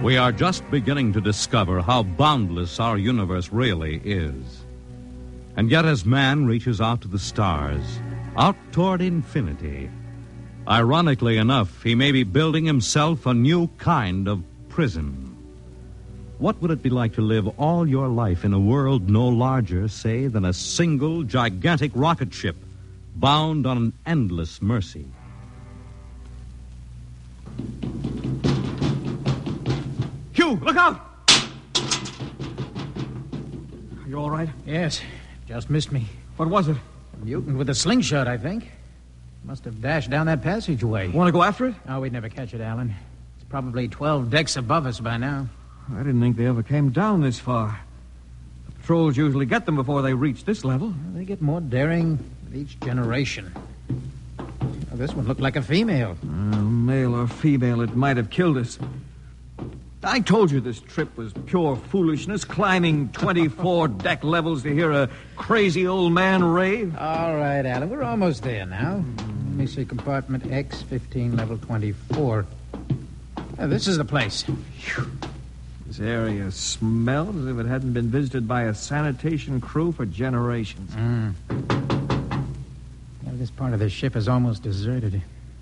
We are just beginning to discover how boundless our universe really is. And yet as man reaches out to the stars, out toward infinity, ironically enough, he may be building himself a new kind of prison. What would it be like to live all your life in a world no larger, say, than a single gigantic rocket ship bound on an endless mercy? Hugh, look out! Are you all right? Yes, just missed me. What was it? A mutant with a slingshot, I think. Must have dashed down that passageway. Want to go after it? Oh, we'd never catch it, Alan. It's probably 12 decks above us by now. I didn't think they ever came down this far. The patrols usually get them before they reach this level. Well, they get more daring with each generation. Oh, this one looked like a female. Male or female, it might have killed us. I told you this trip was pure foolishness, climbing 24 deck levels to hear a crazy old man rave. All right, Alan, we're almost there now. Let me see, compartment X15, level 24. This is the place. Whew. This area smells as if it hadn't been visited by a sanitation crew for generations. Yeah, this part of the ship is almost deserted.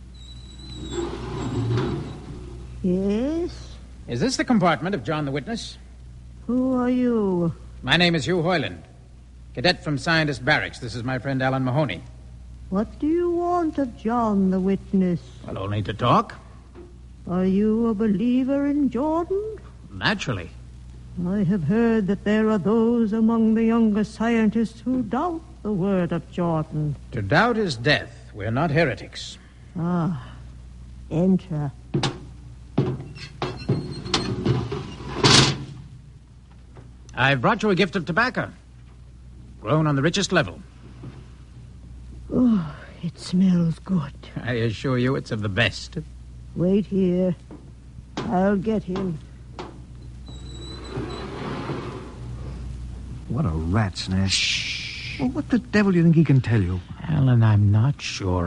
Yes? Is this the compartment of John the Witness? Who are you? My name is Hugh Hoyland, cadet from Scientist Barracks. This is my friend Alan Mahoney. What do you want of John the Witness? Well, only to talk. Are you a believer in Jordan? Naturally. I have heard that there are those among the younger scientists who doubt the word of Jordan. To doubt is death. We're not heretics. Ah, enter. I've brought you a gift of tobacco, grown on the richest level. Oh, it smells good. I assure you it's of the best. Wait here. I'll get him. What a rat's nest. Shh. Well, what the devil do you think he can tell you? Alan, I'm not sure.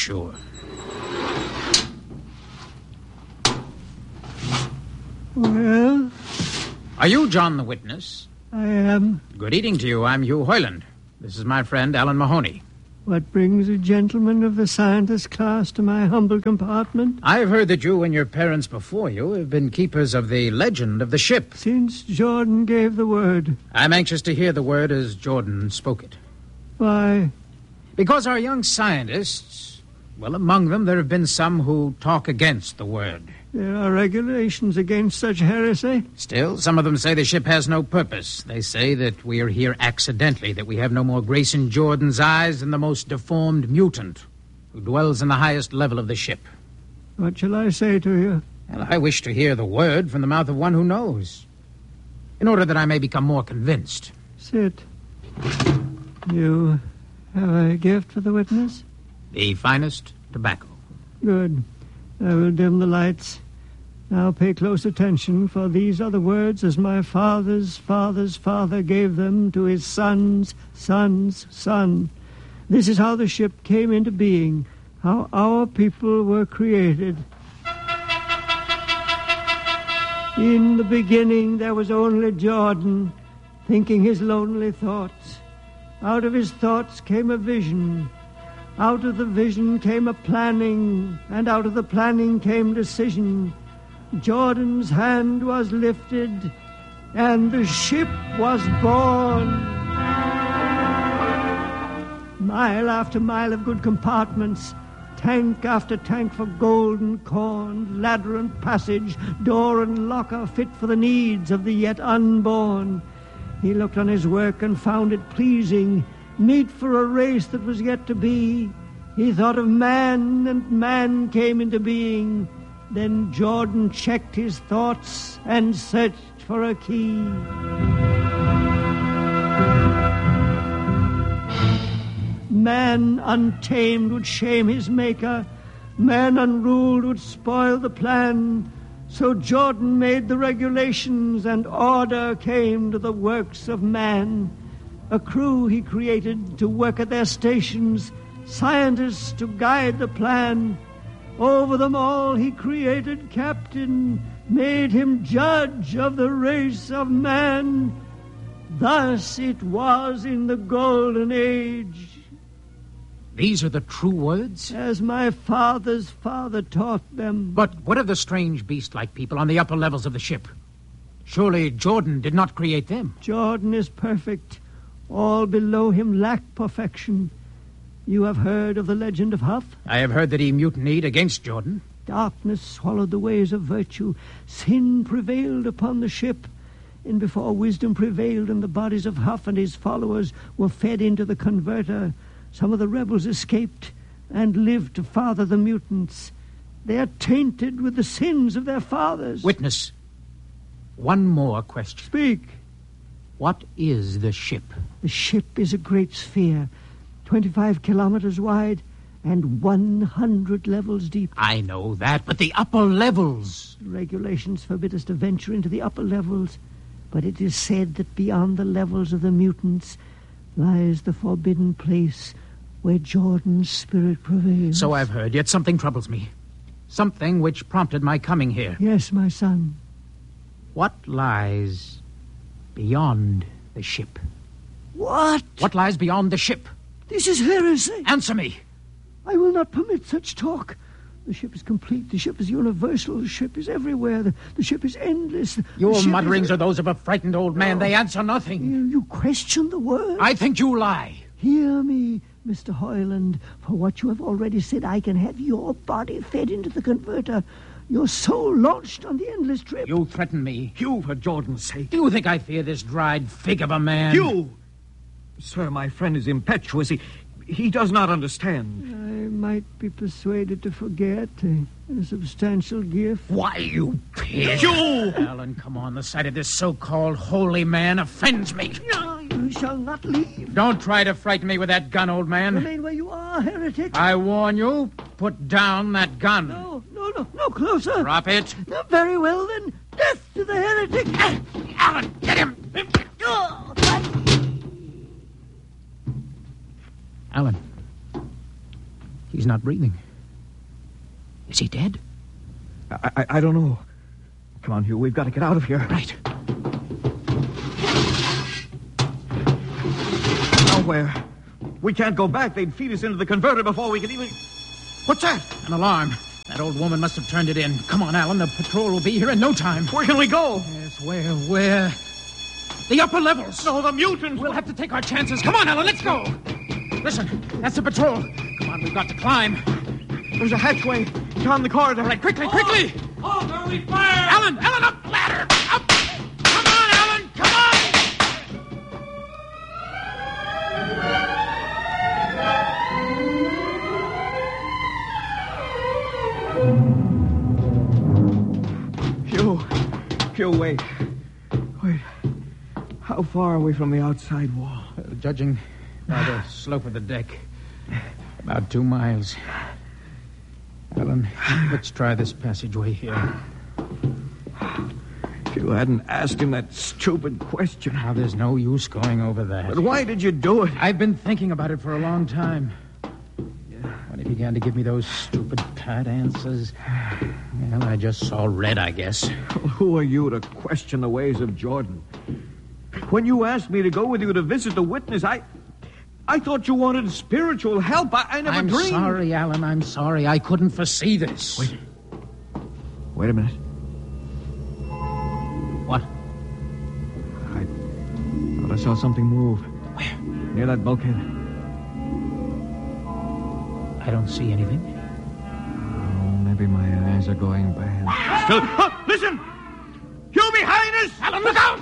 Well? Are you John the Witness? I am. Good evening to you. I'm Hugh Hoyland. This is my friend Alan Mahoney. What brings a gentleman of the scientist class to my humble compartment? I've heard that you and your parents before you have been keepers of the legend of the ship. Since Jordan gave the word. I'm anxious to hear the word as Jordan spoke it. Why? Because our young scientists, well, among them there have been some who talk against the word. There are regulations against such heresy. Still, some of them say the ship has no purpose. They say that we are here accidentally, that we have no more grace in Jordan's eyes than the most deformed mutant who dwells in the highest level of the ship. What shall I say to you? Well, I wish to hear the word from the mouth of one who knows, in order that I may become more convinced. Sit. You have a gift for the witness? The finest tobacco. Good. I will dim the lights. Now pay close attention, for these are the words as my father's father's father gave them to his son's son's son. This is how the ship came into being, how our people were created. In the beginning there was only Jordan, thinking his lonely thoughts. Out of his thoughts came a vision. Out of the vision came a planning, and out of the planning came decision. Jordan's hand was lifted, and the ship was born. Mile after mile of good compartments, tank after tank for gold and corn, ladder and passage, door and locker fit for the needs of the yet unborn. He looked on his work and found it pleasing, meet for a race that was yet to be. He thought of man, and man came into being. Then Jordan checked his thoughts and searched for a key. Man untamed would shame his maker. Man unruled would spoil the plan. So Jordan made the regulations, and order came to the works of man. A crew he created to work at their stations, scientists to guide the plan. Over them all he created captain, made him judge of the race of man. Thus it was in the golden age. These are the true words? As my father's father taught them. But what of the strange beast-like people on the upper levels of the ship? Surely Jordan did not create them. Jordan is perfect. All below him lack perfection. You have heard of the legend of Huff? I have heard that he mutinied against Jordan. Darkness swallowed the ways of virtue. Sin prevailed upon the ship. And before wisdom prevailed and the bodies of Huff and his followers were fed into the converter, some of the rebels escaped and lived to father the mutants. They are tainted with the sins of their fathers. Witness, one more question. Speak. What is the ship? The ship is a great sphere, 25 kilometers wide and 100 levels deep. I know that, but the upper levels. Regulations forbid us to venture into the upper levels, but it is said that beyond the levels of the mutants lies the forbidden place where Jordan's spirit prevails. So I've heard, yet something troubles me. Something which prompted my coming here. Yes, my son. What lies beyond the ship? What? What lies beyond the ship? This is heresy. Answer me. I will not permit such talk. The ship is complete. The ship is universal. The ship is everywhere. The ship is endless. Your mutterings are those of a frightened old man. They answer nothing. You question the word. I think you lie. Hear me, Mr. Hoyland. For what you have already said, I can have your body fed into the converter. Your soul launched on the endless trip. You threaten me. You, for Jordan's sake. Do you think I fear this dried fig of a man? You! Sir, my friend is impetuous. He does not understand. I might be persuaded to forget a substantial gift. Why, you pig! You! Alan, come on. The sight of this so-called holy man offends me. No, you shall not leave. Don't try to frighten me with that gun, old man. Remain where you are, heretic. I warn you, put down that gun. No, closer. Drop it. No, very well, then. Death to the heretic. Alan, get him! Oh, Alan, he's not breathing. Is he dead? I don't know. Come on, Hugh, we've got to get out of here. Right. Nowhere. We can't go back. They'd feed us into the converter before we could even... What's that? An alarm. That old woman must have turned it in. Come on, Alan, the patrol will be here in no time. Where can we go? Yes, where? The upper levels. No, the mutants. We'll have to take our chances. Come on, Alan, let's go. Listen, that's the patrol. Come on, we've got to climb. There's a hatchway down the corridor. All right, quickly! Oh, we fire! Alan, up the ladder! Up! Come on, Alan, come on! Hugh, wait. How far are we from the outside wall? Judging by the slope of the deck, about 2 miles. Alan, let's try this passageway here. If you hadn't asked him that stupid question. Now, there's no use going over that. But why did you do it? I've been thinking about it for a long time. When he began to give me those stupid pat answers, well, I just saw red, I guess. Well, who are you to question the ways of Jordan? When you asked me to go with you to visit the witness, I thought you wanted spiritual help. I never dreamed. I'm sorry, Alan. I'm sorry. I couldn't foresee this. Wait a minute. What? I thought I saw something move. Where? Near that bulkhead. I don't see anything. Oh, maybe my eyes are going bad. Still, listen! You behind us! Alan, look out!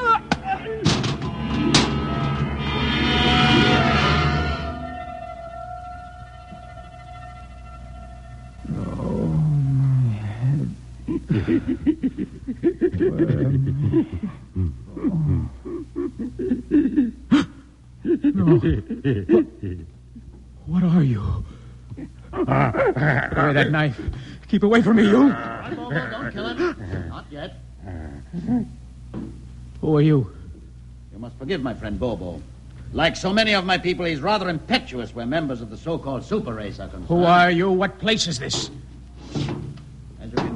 What are you? Away that knife. Keep away from me, you. Right, Bobo, don't kill him. Not yet. Who are you? You must forgive my friend Bobo. Like so many of my people, he's rather impetuous where members of the so-called super race are concerned. Who are you? What place is this?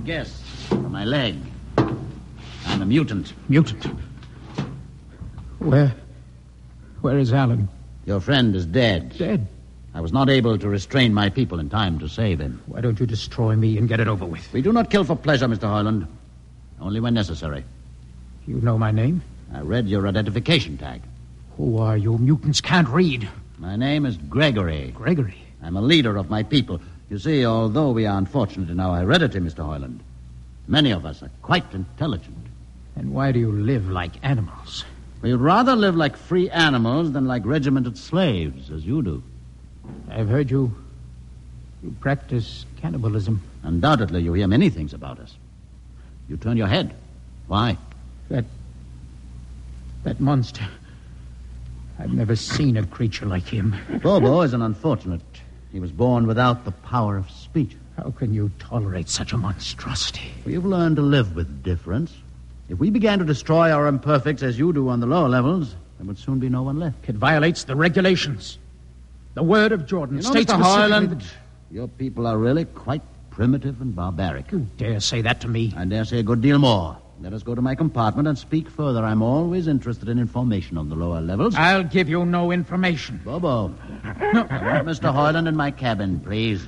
Guess. From my leg. I'm a mutant. Mutant? Where is Alan? Your friend is dead. Dead? I was not able to restrain my people in time to save him. Why don't you destroy me and get it over with? We do not kill for pleasure, Mr. Hoyland. Only when necessary. You know my name? I read your identification tag. Who are you? Mutants can't read. My name is Gregory. Gregory? I'm a leader of my people. You see, although we are unfortunate in our heredity, Mr. Hoyland, many of us are quite intelligent. And why do you live like animals? We'd rather live like free animals than like regimented slaves, as you do. I've heard you practice cannibalism. Undoubtedly, you hear many things about us. You turn your head. Why? That monster. I've never seen a creature like him. Bobo is an unfortunate. He was born without the power of speech. How can you tolerate such a monstrosity? We've learned to live with difference. If we began to destroy our imperfects as you do on the lower levels, there would soon be no one left. It violates the regulations. The word of Jordan states Mr. specifically Hoyland, your people are really quite primitive and barbaric. You dare say that to me? I dare say a good deal more. Let us go to my compartment and speak further. I'm always interested in information on the lower levels. I'll give you no information. Bobo. No. Mr. Hoyland in my cabin, please.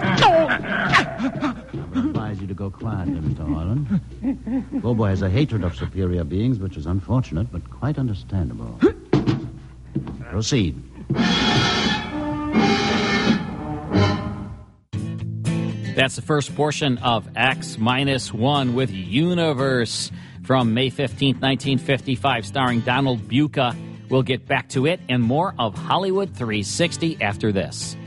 I would advise you to go quietly, Mr. Hoyland. Bobo has a hatred of superior beings, which is unfortunate, but quite understandable. Proceed. That's the first portion of X-1 with Universe from May 15th, 1955, starring Donald Buca. We'll get back to it and more of Hollywood 360 after this.